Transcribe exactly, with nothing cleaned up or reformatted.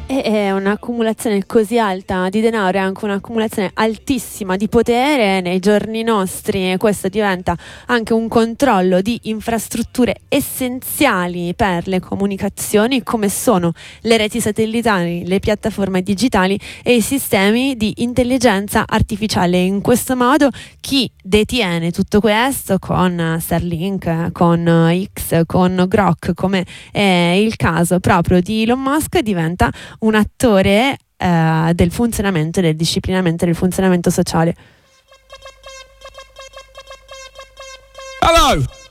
E è un'accumulazione così alta di denaro e anche un'accumulazione altissima di potere nei giorni nostri, e questo diventa anche un controllo di infrastrutture essenziali per le comunicazioni, come sono le reti satellitari, le piattaforme digitali e i sistemi di intelligenza artificiale. In questo modo chi detiene tutto questo con Starlink, con X, con Grok, come è il caso proprio di Elon Musk, diventa un attore eh, del funzionamento, del disciplinamento, del funzionamento sociale. Hello!